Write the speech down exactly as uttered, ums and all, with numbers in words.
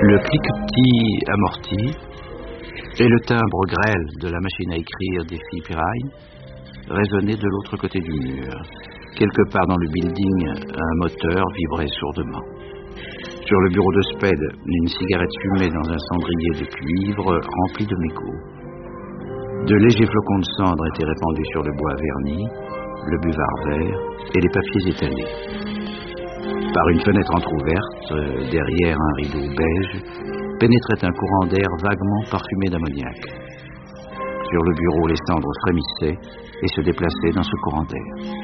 Le cliquetis amorti et le timbre grêle de la machine à écrire des filles Pirailles résonnaient de l'autre côté du mur. Quelque part dans le building, un moteur vibrait sourdement. Sur le bureau de Spade, une cigarette fumait dans un cendrier de cuivre rempli de mégots. De légers flocons de cendre étaient répandus sur le bois verni, le buvard vert et les papiers étalés. Par une fenêtre entr'ouverte, derrière un rideau beige, pénétrait un courant d'air vaguement parfumé d'ammoniac. Sur le bureau, les cendres frémissaient et se déplaçaient dans ce courant d'air.